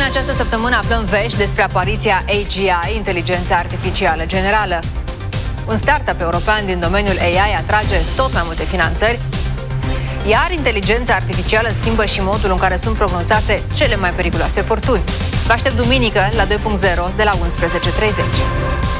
această săptămână aflăm vești despre apariția AGI, inteligența artificială generală. Un startup european din domeniul AI atrage tot mai multe finanțări, iar inteligența artificială schimbă și modul în care sunt prognozate cele mai periculoase furtuni. Vă aștept duminică la 2.0 de la 11:30.